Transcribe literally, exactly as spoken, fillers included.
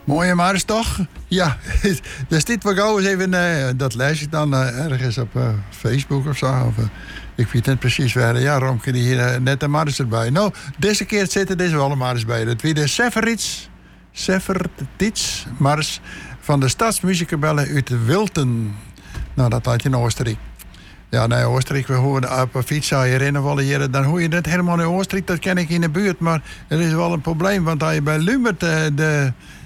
Mooie Mars toch? Ja, dus dit we gauw eens even... Uh, dat lees ik dan uh, ergens op uh, Facebook of zo. Of, uh, ik weet niet precies waar. Ja, Romke die hier uh, net een Mars erbij. Nou, deze keer zitten deze wel een Mars bij. Dat wie de Severits... Severtits Mars van de Stadsmuziekkapelle uit Wilten. Nou, dat had je in Oostenrijk. Ja, nee, Oostenrijk, we horen op een fiets hierin willen hier, dan hoor je net helemaal in Oostenrijk. Dat ken ik in de buurt, maar er is wel een probleem. Want als je bij Lumbert uh, de,